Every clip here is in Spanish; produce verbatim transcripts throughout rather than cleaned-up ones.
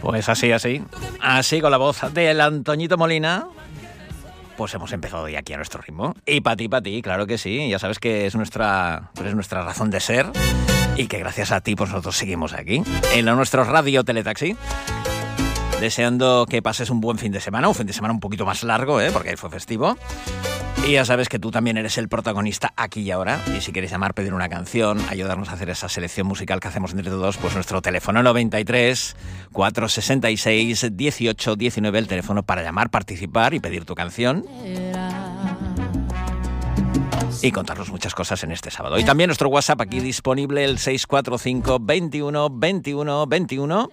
Pues así, así, así con la voz del Antoñito Molina, pues hemos empezado ya aquí a nuestro ritmo. Y para ti, para ti, claro que sí, ya sabes que es nuestra, eres nuestra razón de ser y que gracias a ti pues nosotros seguimos aquí, en la nuestro Radio Teletaxi. Deseando que pases un buen fin de semana, un fin de semana un poquito más largo, ¿eh? Porque ahí fue festivo. Y ya sabes que tú también eres el protagonista aquí y ahora. Y si quieres llamar, pedir una canción, ayudarnos a hacer esa selección musical que hacemos entre todos, pues nuestro teléfono noventa y tres, cuatrocientos sesenta y seis, dieciocho diecinueve, el teléfono para llamar, participar y pedir tu canción. Y contarnos muchas cosas en este sábado. Y también nuestro WhatsApp aquí disponible, el seis cuatro cinco, veintiuno, veintiuno, veintiuno.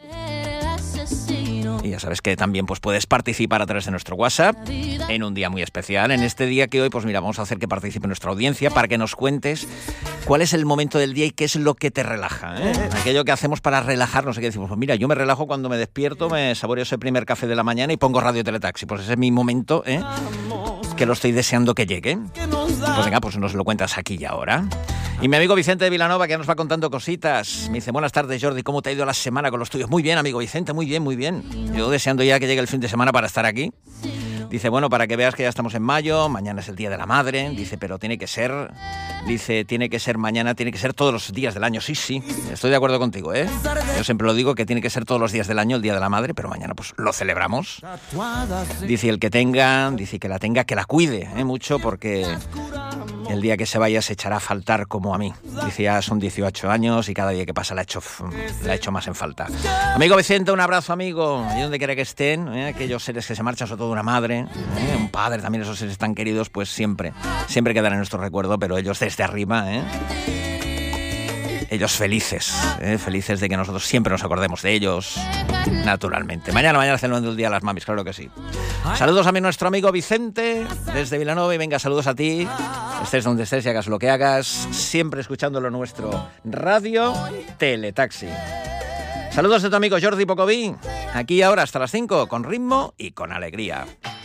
Y ya sabes que también pues, puedes participar a través de nuestro WhatsApp en un día muy especial. En este día que hoy, pues mira, vamos a hacer que participe nuestra audiencia para que nos cuentes cuál es el momento del día y qué es lo que te relaja, ¿eh? Aquello que hacemos para relajarnos. Y que decimos, pues mira, yo me relajo cuando me despierto, me saboreo ese primer café de la mañana y pongo Radio Teletaxi. Pues ese es mi momento, ¿eh? Que lo estoy deseando que llegue. Pues venga, pues nos lo cuentas aquí y ahora. Y mi amigo Vicente de Vilanova, que ya nos va contando cositas. Me dice, buenas tardes, Jordi, ¿cómo te ha ido la semana con los tuyos? Muy bien, amigo Vicente, muy bien, muy bien. Yo deseando ya que llegue el fin de semana para estar aquí. Dice, bueno, para que veas que ya estamos en mayo, mañana es el Día de la Madre. Dice, pero tiene que ser, dice, tiene que ser mañana, tiene que ser todos los días del año. Sí, sí, estoy de acuerdo contigo, ¿eh? Yo siempre lo digo, que tiene que ser todos los días del año el Día de la Madre, pero mañana pues lo celebramos. Dice, el que tenga, dice que la tenga, que la cuide, ¿eh? Mucho, porque el día que se vaya se echará a faltar como a mí. Dice, ya son dieciocho años y cada día que pasa la he hecho, la he hecho más en falta. Amigo Vicente, un abrazo, amigo. Y donde quiera que estén, ¿eh? Aquellos seres que se marchan, sobre todo una madre, ¿eh? Un padre, también esos seres tan queridos, pues siempre, siempre quedarán en nuestro recuerdo, pero ellos desde arriba, ¿eh? Ellos felices, ¿eh? Felices de que nosotros siempre nos acordemos de ellos, naturalmente. Mañana, mañana celebrando el Día de las Mamis, claro que sí. Saludos a mi nuestro amigo Vicente, desde Vilanova, y venga, saludos a ti, estés donde estés y hagas lo que hagas, siempre escuchando lo nuestro, Radio Teletaxi. Saludos de tu amigo Jordi Pocoví, aquí y ahora hasta las cinco, con ritmo y con alegría.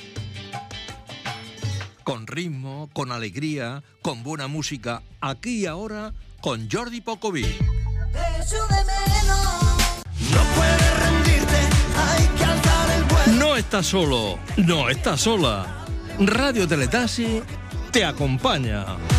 Con ritmo, con alegría, con buena música, aquí y ahora, con Jordi Pocoví. No puedes rendirte, hay que alzar el vuelo. No estás solo, no estás sola. Radio Teletaxi te acompaña.